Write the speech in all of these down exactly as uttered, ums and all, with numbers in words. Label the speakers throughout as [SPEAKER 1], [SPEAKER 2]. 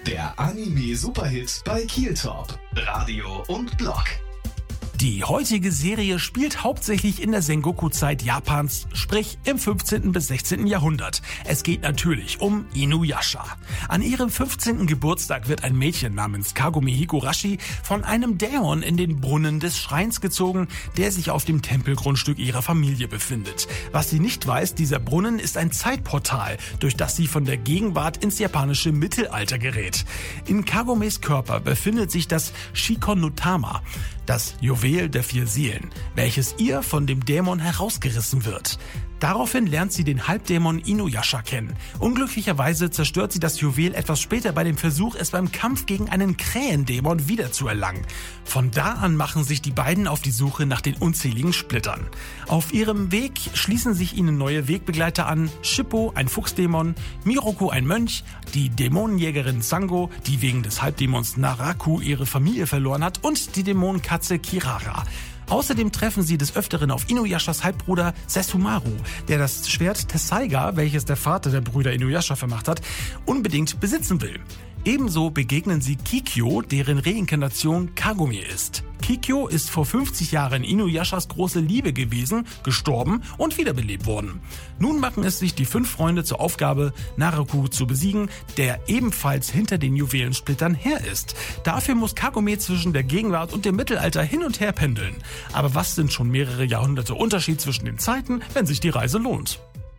[SPEAKER 1] Der Anime-Superhit bei Kieltop. Radio und Blog.
[SPEAKER 2] Die heutige Serie spielt hauptsächlich in der Sengoku-Zeit Japans, sprich im fünfzehnten bis sechzehnten Jahrhundert. Es geht natürlich um Inuyasha. An ihrem fünfzehnten Geburtstag wird ein Mädchen namens Kagome Higurashi von einem Dämon in den Brunnen des Schreins gezogen, der sich auf dem Tempelgrundstück ihrer Familie befindet. Was sie nicht weiß, dieser Brunnen ist ein Zeitportal, durch das sie von der Gegenwart ins japanische Mittelalter gerät. In Kagomes Körper befindet sich das Shikon no Tama, das Juwel der vier Seelen, welches ihr von dem Dämon herausgerissen wird. Daraufhin lernt sie den Halbdämon Inuyasha kennen. Unglücklicherweise zerstört sie das Juwel etwas später bei dem Versuch, es beim Kampf gegen einen Krähendämon wiederzuerlangen. Von da an machen sich die beiden auf die Suche nach den unzähligen Splittern. Auf ihrem Weg schließen sich ihnen neue Wegbegleiter an: Shippo, ein Fuchsdämon, Miroku, ein Mönch, die Dämonenjägerin Sango, die wegen des Halbdämons Naraku ihre Familie verloren hat, und die Dämonenkatze Kirara. Außerdem treffen sie des Öfteren auf Inuyashas Halbbruder Sesshomaru, der das Schwert Tessaiga, welches der Vater der Brüder Inuyasha vermacht hat, unbedingt besitzen will. Ebenso begegnen sie Kikyo, deren Reinkarnation Kagome ist. Kikyo ist vor fünfzig Jahren Inuyashas große Liebe gewesen, gestorben und wiederbelebt worden. Nun machen es sich die fünf Freunde zur Aufgabe, Naraku zu besiegen, der ebenfalls hinter den Juwelensplittern her ist. Dafür muss Kagome zwischen der Gegenwart und dem Mittelalter hin und her pendeln. Aber was sind schon mehrere Jahrhunderte Unterschied zwischen den Zeiten, wenn sich die Reise lohnt?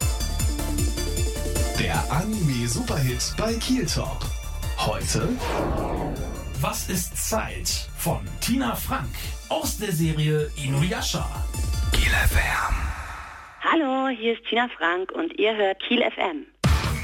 [SPEAKER 1] Der Anime-Superhit bei Kieltop. Heute:
[SPEAKER 2] Was ist Zeit? Von Tina Frank aus der Serie Inuyasha.
[SPEAKER 3] Kiel F M. Hallo, hier ist Tina Frank und ihr hört Kiel F M.